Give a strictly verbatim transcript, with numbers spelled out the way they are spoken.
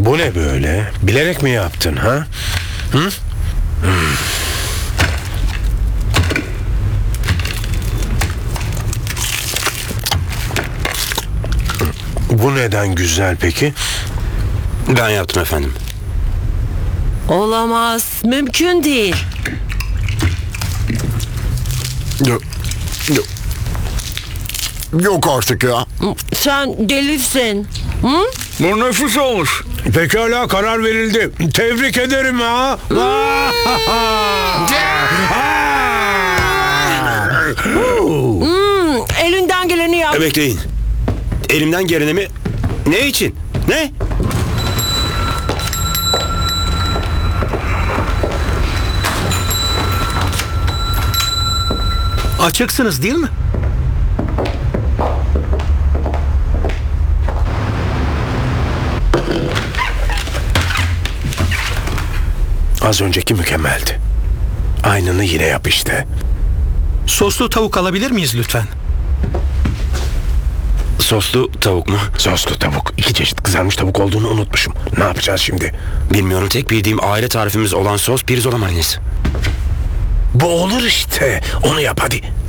Bu ne böyle? Bilerek mi yaptın ha? Hı? Hmm. Bu neden güzel peki? Ben yaptım efendim. Olamaz. Mümkün değil. Yok, yok. Yok artık ya. Sen delisin. Hı? Bu nefis olmuş. Pekala, karar verildi. Tebrik ederim ha. Hmm, elinden geleni yap. E, bekleyin. Elimden geleni mi? Ne için? Ne? Açıksınız değil mi? Az önceki mükemmeldi. Aynını yine yap işte. Soslu tavuk alabilir miyiz lütfen? Soslu tavuk mu? Soslu tavuk. İki çeşit kızarmış tavuk olduğunu unutmuşum. Ne yapacağız şimdi? Bilmiyorum, tek bildiğim aile tarifimiz olan sos pirzola marinesi. Bu olur işte. Onu yap hadi.